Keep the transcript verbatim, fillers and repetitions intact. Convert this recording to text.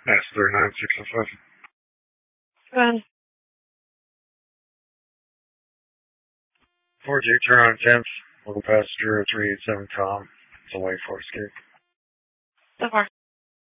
S three nine six oh five. Go ahead. four G, turn on tenth. Local passenger three eight seven Tom. It's away for escape. So far.